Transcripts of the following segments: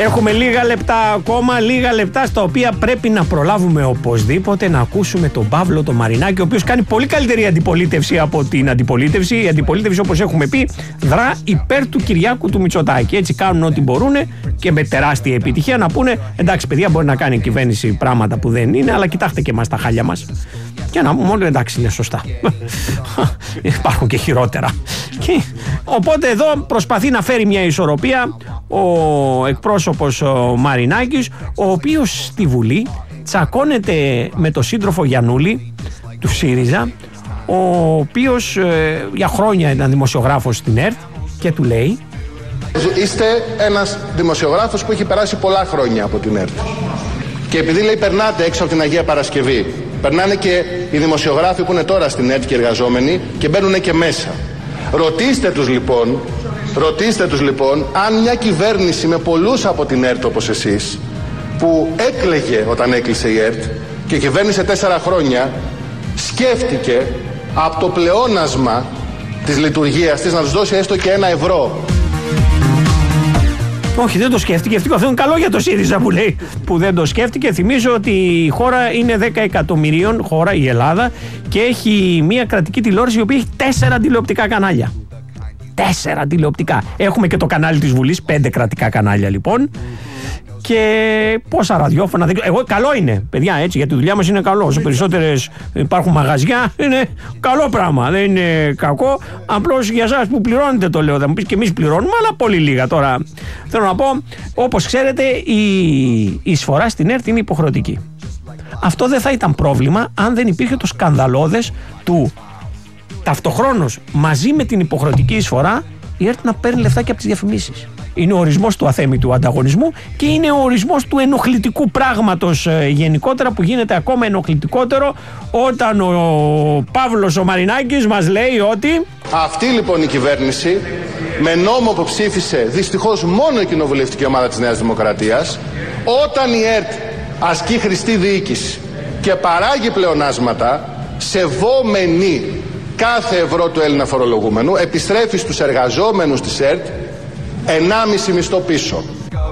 Έχουμε λίγα λεπτά ακόμα, λίγα λεπτά στα οποία πρέπει να προλάβουμε οπωσδήποτε να ακούσουμε τον Παύλο τον Μαρινάκη, ο οποίος κάνει πολύ καλύτερη αντιπολίτευση από την αντιπολίτευση. Η αντιπολίτευση, όπως έχουμε πει, δρά υπέρ του Κυριάκου του Μητσοτάκη. Έτσι κάνουν ό,τι μπορούν και με τεράστια επιτυχία να πούνε: εντάξει, παιδιά, μπορεί να κάνει η κυβέρνηση πράγματα που δεν είναι, αλλά κοιτάξτε και εμάς τα χάλια μας. Και να πούμε όλοι: εντάξει, είναι σωστά. Υπάρχουν και χειρότερα. Οπότε εδώ προσπαθεί να φέρει μια ισορροπία ο εκπρόσωπος ο Μαρινάκης, ο οποίος στη Βουλή τσακώνεται με τον σύντροφο Γιαννούλη του ΣΥΡΙΖΑ, ο οποίος για χρόνια ήταν δημοσιογράφος στην ΕΡΤ, και του λέει: είστε ένας δημοσιογράφος που έχει περάσει πολλά χρόνια από την ΕΡΤ, και επειδή λέει περνάτε έξω από την Αγία Παρασκευή, περνάνε και οι δημοσιογράφοι που είναι τώρα στην ΕΡΤ και εργαζόμενοι και μπαίνουν και μέσα. Ρωτήστε τους λοιπόν αν μια κυβέρνηση με πολλούς από την ΕΡΤ όπως εσείς, που έκλαιγε όταν έκλεισε η ΕΡΤ και κυβέρνησε 4 χρόνια, σκέφτηκε από το πλεόνασμα της λειτουργίας της να τους δώσει έστω και 1 ευρώ. Όχι, δεν το σκέφτηκε. Αυτό είναι καλό για το ΣΥΡΙΖΑ που λέει που δεν το σκέφτηκε. Θυμίζω ότι η χώρα είναι 10 εκατομμυρίων, χώρα η Ελλάδα, και έχει μια κρατική τηλεόραση η οποία έχει 4 τηλεοπτικά κανάλια. 4 τηλεοπτικά. Έχουμε και το κανάλι της Βουλής, 5 κρατικά κανάλια λοιπόν. Και πόσα ραδιόφωνα. Εγώ, καλό είναι, παιδιά, έτσι, για τη δουλειά μας είναι καλό. Όσο περισσότερες υπάρχουν μαγαζιά, είναι καλό πράγμα. Δεν είναι κακό. Απλώς για εσάς που πληρώνετε το λέω. Θα μου πεις και εμείς πληρώνουμε, αλλά πολύ λίγα. Τώρα θέλω να πω, όπως ξέρετε, η εισφορά στην ΕΡΤ είναι υποχρεωτική. Αυτό δεν θα ήταν πρόβλημα αν δεν υπήρχε το σκανδαλώδες του ταυτοχρόνως μαζί με την υποχρεωτική εισφορά η ΕΡΤ να παίρνει λεφτά και από τις διαφημίσεις. Είναι ο ορισμός του αθέμητου ανταγωνισμού και είναι ο ορισμός του ενοχλητικού πράγματος γενικότερα, που γίνεται ακόμα ενοχλητικότερο όταν ο Παύλος ο Μαρινάκης μας λέει ότι αυτή λοιπόν η κυβέρνηση, με νόμο που ψήφισε δυστυχώς μόνο η κοινοβουλευτική ομάδα της Νέας Δημοκρατίας, όταν η ΕΡΤ ασκεί χρηστή διοίκηση και παράγει πλεονάσματα, σεβόμενη κάθε ευρώ του Έλληνα φορολογούμενου, επιστρέφει στους εργαζόμενους της ΕΡΤ 1,5 μισθό πίσω.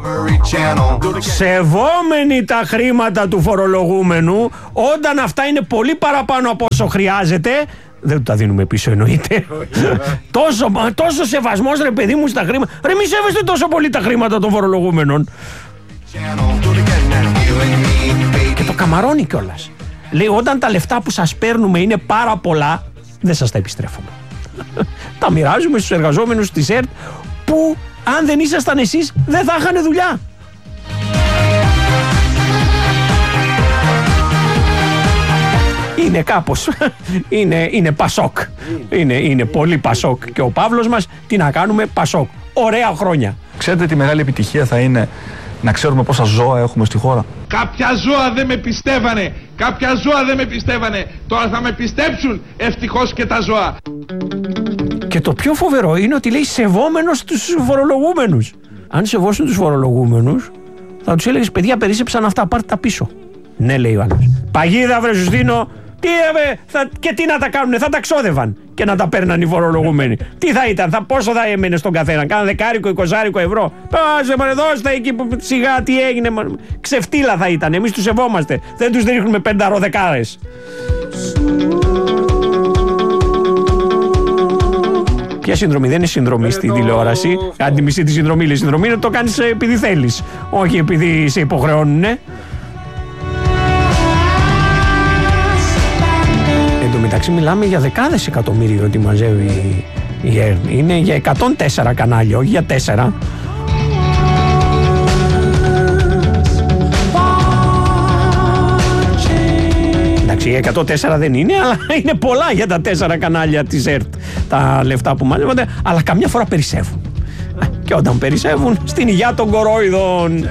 Σεβόμενοι τα χρήματα του φορολογούμενου, όταν αυτά είναι πολύ παραπάνω από όσο χρειάζεται, δεν του τα δίνουμε πίσω, εννοείται. Τόσο σεβασμός, ρε παιδί μου, στα χρήματα. Ρε, μη σέβεστε τόσο πολύ τα χρήματα των φορολογούμενων. Και το καμαρώνει κιόλας. Λέει, όταν τα λεφτά που σας παίρνουμε είναι πάρα πολλά, δεν σας τα επιστρέφουμε. Τα μοιράζουμε στους εργαζόμενους της ΕΡΤ, που αν δεν ήσασταν εσείς δεν θα είχαν δουλειά. Είναι κάπως, είναι πασόκ. Είναι πολύ πασόκ και ο Παύλος μας, τι να κάνουμε, πασόκ. Ωραία χρόνια. Ξέρετε τι μεγάλη επιτυχία θα είναι να ξέρουμε πόσα ζώα έχουμε στη χώρα. Κάποια ζώα δεν με πιστεύανε. Κάποια ζώα δεν με πιστεύανε. Τώρα θα με πιστέψουν, ευτυχώς, και τα ζώα. Και το πιο φοβερό είναι ότι λέει σεβόμενος τους φορολογούμενους. Αν σεβόσουν τους φορολογούμενους, θα τους έλεγες, παιδιά, περίσσεψαν αυτά, πάρτε τα πίσω. Ναι, λέει ο άλλος. Παγίδα, βρε, σου δίνω. Και τι να τα κάνουνε, θα τα ξόδευαν και να τα παίρναν οι φορολογούμενοι. Τι θα ήταν, πόσο θα έμενε στον καθένα, κάνα 10, 20 ευρώ. Πάσε μωρέ, δώστε εκεί που σιγά τι έγινε. Ξεφτύλα θα ήταν, εμείς τους σεβόμαστε. Δεν τους ρίχνουμε 5 δεκάρες. Ποια συνδρομή, δεν είναι συνδρομή στη τηλεόραση. Αντιμισή τη συνδρομή, λέει. Συνδρομή είναι το κάνεις επειδή θέλεις, όχι επειδή σε υποχρεώνουνε. Εν τω μεταξύ μιλάμε για δεκάδες εκατομμύρια ότι μαζεύει η ΕΡΤ. Είναι για 104 κανάλια, όχι για 4. Εντάξει, 104 δεν είναι, αλλά είναι πολλά για τα 4 κανάλια της ΕΡΤ τα λεφτά που μαζεύονται, αλλά καμιά φορά περισσεύουν. Και όταν περισσεύουν, στην υγειά των κορόιδων.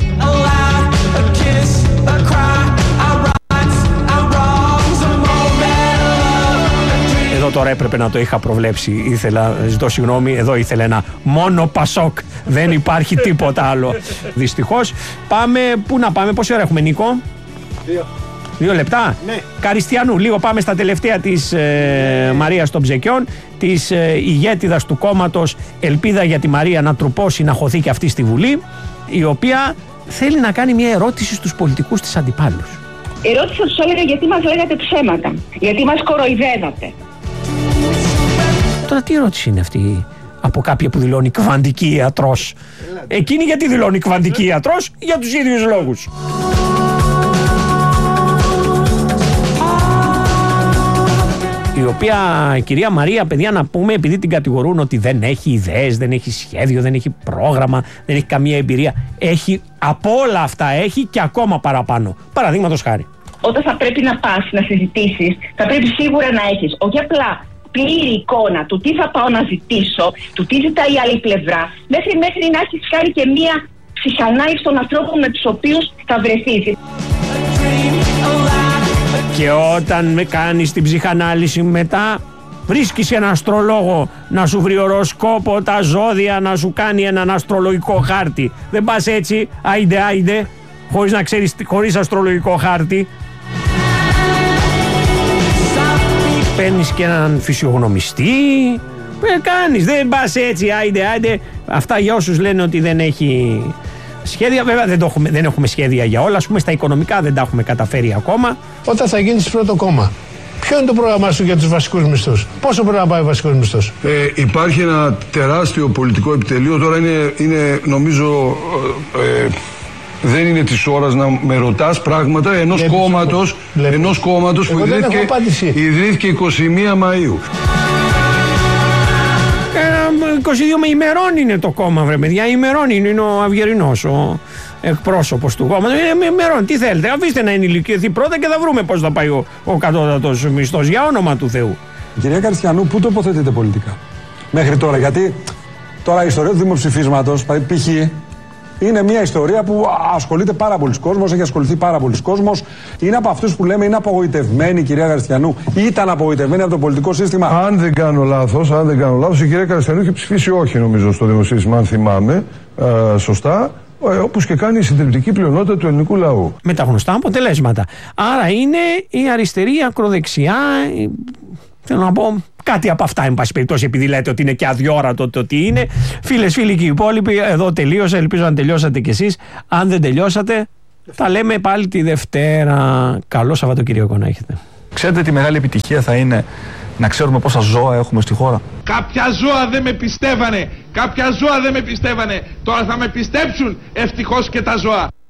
Εδώ τώρα έπρεπε να το είχα προβλέψει. Ήθελα, ζητώ συγγνώμη, εδώ ήθελε ένα μόνο πασόκ. Δεν υπάρχει τίποτα άλλο. Δυστυχώς. Πάμε, πού να πάμε, πόση ώρα έχουμε, Νίκο? 2 λεπτά. Ναι. Καριστιανού. Λίγο πάμε στα τελευταία της Μαρίας των Ψεκιών, της ηγέτιδας του κόμματος Ελπίδα για τη Μαρία να τρουπώσει, να χωθεί και αυτή στη Βουλή, η οποία θέλει να κάνει μια ερώτηση στους πολιτικούς της αντιπάλους. Η ερώτηση θα τους έλεγα γιατί μας λέγατε ψέματα, γιατί μας κοροϊδεύατε. Τώρα τι ερώτηση είναι αυτή από κάποια που δηλώνει κβαντική ιατρός? Εκείνη γιατί δηλώνει κβαντική ιατρός? Για τους ίδιους λόγους. Η οποία η κυρία Μαρία, παιδιά, να πούμε, επειδή την κατηγορούν ότι δεν έχει ιδέες, δεν έχει σχέδιο, δεν έχει πρόγραμμα, δεν έχει καμία εμπειρία, έχει από όλα αυτά, έχει και ακόμα παραπάνω. Παραδείγματος χάρη. Όταν θα πρέπει να πας να συζητήσεις, θα πρέπει σίγουρα να έχεις όχι απλά πλήρη εικόνα του τι θα πάω να ζητήσω, του τι ζητάει η άλλη πλευρά, μέχρι να έχεις κάνει και μία ψυχανάλυση των ανθρώπων με τους οποίους θα βρεθείς. Και όταν με κάνεις την ψυχανάλυση μετά, βρίσκεις έναν αστρολόγο να σου βρει οροσκόπο, τα ζώδια, να σου κάνει έναν αστρολογικό χάρτη. Δεν πας έτσι, άιντε, χωρίς να ξέρεις, χωρίς αστρολογικό χάρτη. Παίρνεις και έναν φυσιογνωμιστή, κάνεις, δεν πας έτσι, άιντε. Αυτά για όσους λένε ότι δεν έχει σχέδια. Βέβαια δεν έχουμε σχέδια για όλα. Ας πούμε στα οικονομικά δεν τα έχουμε καταφέρει ακόμα. Όταν θα γίνεις πρώτο κόμμα, ποιο είναι το πρόγραμμά σου για τους βασικούς μισθούς? Πόσο πρέπει να πάει ο βασικός μισθός? Υπάρχει ένα τεράστιο πολιτικό επιτελείο. Τώρα είναι νομίζω δεν είναι της ώρας να με ρωτάς πράγματα ενός κόμματος που ιδρύθηκε 21 Μαΐου. 22 με ημερών είναι το κόμμα, βρε παιδιά. Ημερών είναι ο Αυγερινός, ο εκπρόσωπος του κόμματος. Είναι ημερών. Τι θέλετε, αφήστε να ενηλικιωθεί πρώτα και θα βρούμε πώς θα πάει ο κατώτατος μισθός, για όνομα του Θεού. Κυρία Καριστιανού, πού τοποθετείτε πολιτικά μέχρι τώρα? Γιατί τώρα η ιστορία του δημοψηφίσματος, π.χ. είναι μια ιστορία που ασχολείται πάρα πολλοί κόσμος, έχει ασχοληθεί πάρα πολλοί κόσμος. Είναι από αυτούς που λέμε είναι απογοητευμένοι, κυρία Καριστιανού, ήταν απογοητευμένοι από το πολιτικό σύστημα. Αν δεν κάνω λάθος, η κυρία Καριστιανού είχε ψηφίσει όχι, νομίζω, στο δημοψήφισμα, αν θυμάμαι σωστά, όπως και κάνει η συντριπτική πλειονότητα του ελληνικού λαού. Με τα γνωστά αποτελέσματα. Άρα είναι η αριστερή, η ακροδεξιά. Θέλω να πω κάτι από αυτά, εν πάση περιπτώσει, επειδή λέτε ότι είναι και αδιόρατο το τι είναι. Φίλες, φίλοι και οι υπόλοιποι, εδώ τελείωσα. Ελπίζω να τελειώσατε κι εσείς. Αν δεν τελειώσατε, τα λέμε πάλι τη Δευτέρα. Καλό Σαββατοκύριακο να έχετε. Ξέρετε τι μεγάλη επιτυχία θα είναι να ξέρουμε πόσα ζώα έχουμε στη χώρα? Κάποια ζώα δεν με πιστεύανε. Τώρα θα με πιστέψουν ευτυχώς και τα ζώα.